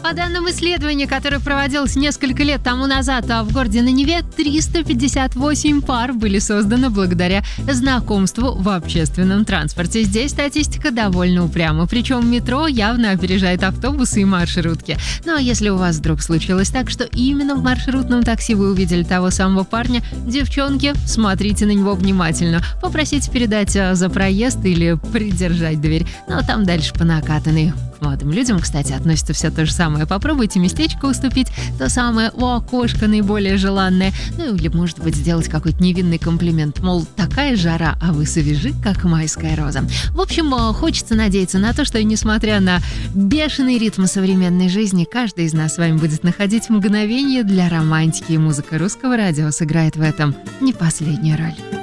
По данным исследования, которое проводилось несколько лет тому назад, в городе на Неве 358 пар были созданы благодаря знакомству в общественном транспорте. Здесь статистика довольно упряма, причем метро явно опережает автобусы и маршрутки. Ну а если у вас вдруг случилось так, что именно в маршрутном такси вы увидели того самого парня, девчонки, смотрите на него внимательно, попросите передать за проезд или придержать дверь. Ну а там дальше по накатанной. К молодым людям, кстати, относится все то же самое. Попробуйте местечко уступить, то самое у окошка наиболее желанное. Ну или, может быть, сделать какой-то невинный комплимент, мол, такая жара, а вы свежи, как майская роза. В общем, хочется надеяться на то, что, несмотря на бешеный ритм современной жизни, каждый из нас с вами будет находить мгновение для романтики, и музыка Русского радио сыграет в этом не последнюю роль.